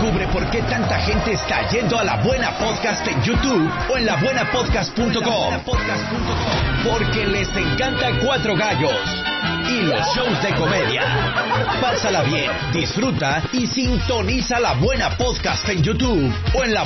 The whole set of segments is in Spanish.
Descubre por qué tanta gente está yendo a La Buena Podcast en YouTube o en labuenapodcast.com. Porque les encanta Cuatro Gallos y los shows de comedia. Pásala bien, disfruta y sintoniza La Buena Podcast en YouTube o en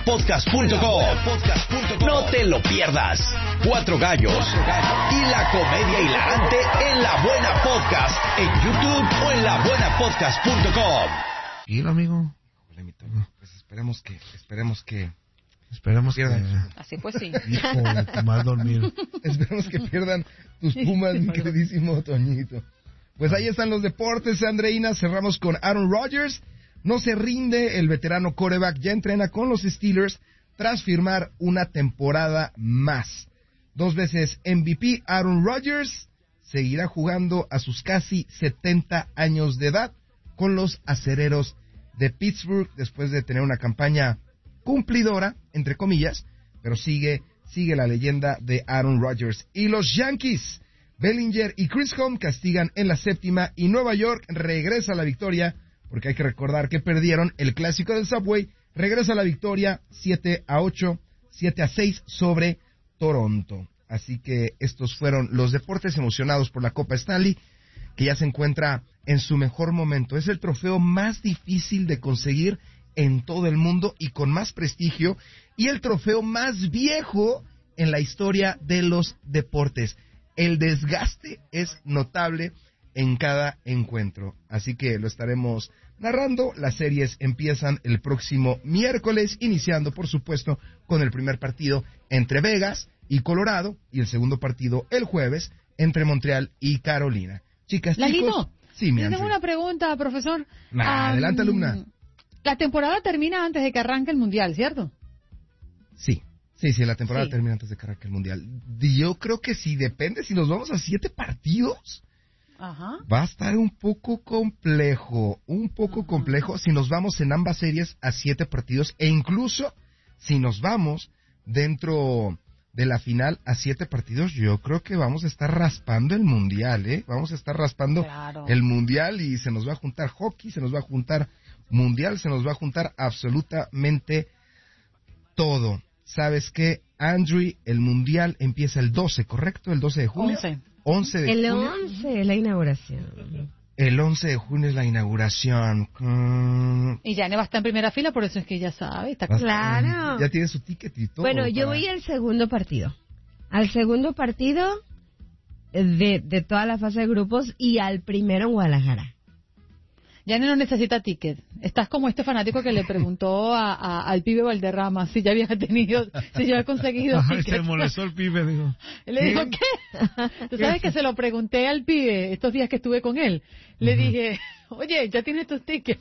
labuenapodcast.com. No te lo pierdas. Cuatro Gallos y la comedia hilarante en La Buena Podcast en YouTube o en labuenapodcast.com. ¿Y el amigo? Pues esperemos que pierdan. Así pues sí. Hijo de tu mal dormir. Esperemos que pierdan tus Pumas, mi queridísimo Toñito. Pues ahí están los deportes, Andreina. Cerramos con Aaron Rodgers. No se rinde, el veterano quarterback ya entrena con los Steelers tras firmar una temporada más. 2 veces MVP, Aaron Rodgers seguirá jugando a sus casi 70 años de edad con los acereros de Pittsburgh después de tener una campaña cumplidora, entre comillas, pero sigue la leyenda de Aaron Rodgers. Y los Yankees, Bellinger y Chris Home castigan en la 7ª y Nueva York regresa a la victoria, porque hay que recordar que perdieron el clásico del Subway, regresa a la victoria 7-8, 7-6 sobre Toronto. Así que estos fueron los deportes emocionados por la Copa Stanley, que ya se encuentra en su mejor momento. Es el trofeo más difícil de conseguir en todo el mundo y con más prestigio, y el trofeo más viejo en la historia de los deportes. El desgaste es notable en cada encuentro, así que lo estaremos narrando. Las series empiezan el próximo miércoles, iniciando por supuesto con el primer partido entre Vegas y Colorado, y el segundo partido el jueves entre Montreal y Carolina. Chicas, Lalino, chicos, sí, mi tengo Andrew. una pregunta, profesor. Adelante, alumna. La temporada termina antes de que arranque el Mundial, ¿cierto? Sí, la temporada termina antes de que arranque el Mundial. Yo creo que sí, depende si nos vamos a 7 partidos. Ajá. Va a estar un poco complejo si nos vamos en ambas series a 7 partidos, e incluso si nos vamos dentro de la final a 7 partidos, yo creo que vamos a estar raspando el Mundial, Vamos a estar raspando el Mundial, y se nos va a juntar hockey, se nos va a juntar Mundial, se nos va a juntar absolutamente todo. ¿Sabes qué, Andrew? El Mundial empieza el 12, ¿correcto? El 12 de junio. 11 de el junio. 11 es la inauguración. El 11 de junio es la inauguración. Y Yane va a estar en primera fila, por eso es que ya sabe. Está Claro. Ya tiene su ticket y todo. Bueno, yo voy al segundo partido. Al segundo partido de toda la fase de grupos, y al primero en Guadalajara. Yane no necesita ticket. Estás como este fanático que le preguntó al pibe Valderrama si ya había tenido, si ya había conseguido Ay, ticket. se molestó el pibe, digo. Le dijo, ¿qué? Tú sabes que se lo pregunté al pibe estos días que estuve con él. Le dije, oye, ¿ya tienes tus tickets?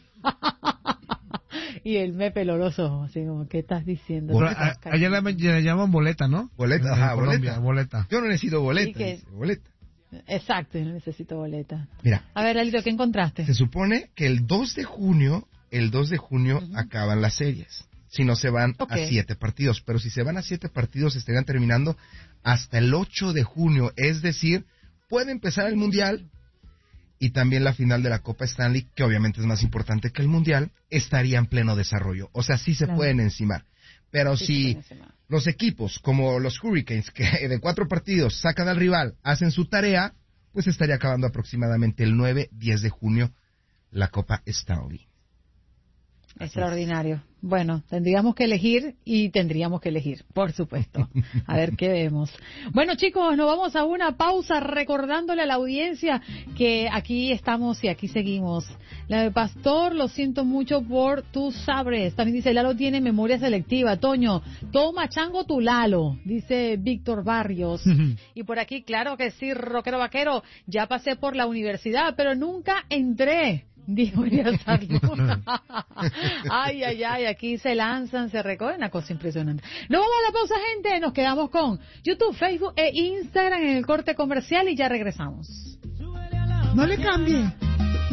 Y él me peló los ojos, así como, ¿qué estás diciendo? Allá le llaman boleta, ¿no? Boleta, ajá, Colombia, boleta. Yo no necesito boleta, ¿Y qué? dice, boleta. Exacto, yo no necesito boleta. Mira. A ver, Alito, ¿qué encontraste? Se supone que el 2 de junio acaban las series. Si no se van a 7 partidos. Pero si se van a 7 partidos, estarían terminando hasta el 8 de junio. Es decir, puede empezar el Mundial y también la final de la Copa Stanley, que obviamente es más importante que el Mundial, estaría en pleno desarrollo. O sea, sí se pueden encimar. Pero si los equipos, como los Hurricanes, que de 4 partidos sacan al rival, hacen su tarea, pues estaría acabando aproximadamente el 9-10 de junio la Copa Stanley. Extraordinario. Bueno, tendríamos que elegir, por supuesto. A ver qué vemos. Bueno, chicos, nos vamos a una pausa recordándole a la audiencia que aquí estamos y aquí seguimos. La de Pastor, lo siento mucho por tus sabres. También dice, Lalo tiene memoria selectiva. Toño, toma chango tu Lalo, dice Víctor Barrios. Y por aquí, claro que sí, rockero vaquero, ya pasé por la universidad, pero nunca entré. Dijo Eliazar Luna. Ay, aquí se lanzan, se recogen, una cosa impresionante. Nos vamos a la pausa, gente, nos quedamos con YouTube, Facebook e Instagram en el corte comercial y ya regresamos. No le cambie.